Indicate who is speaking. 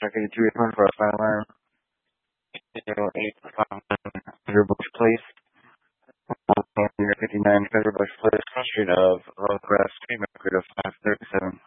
Speaker 1: 52 report for a fire alarm. 0851 Bush Place. 59 Bush Place, Street of Lowcrest, Street Record of 537.